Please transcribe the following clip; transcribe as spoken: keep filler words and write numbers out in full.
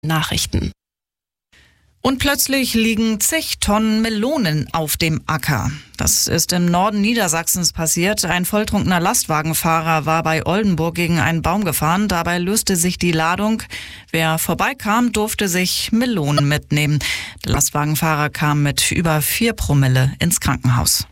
Nachrichten. Und plötzlich liegen zig Tonnen Melonen auf dem Acker. Das ist im Norden Niedersachsens passiert. Ein volltrunkener Lastwagenfahrer war bei Oldenburg gegen einen Baum gefahren. Dabei löste sich die Ladung. Wer vorbeikam, durfte sich Melonen mitnehmen. Der Lastwagenfahrer kam mit über vier Promille ins Krankenhaus.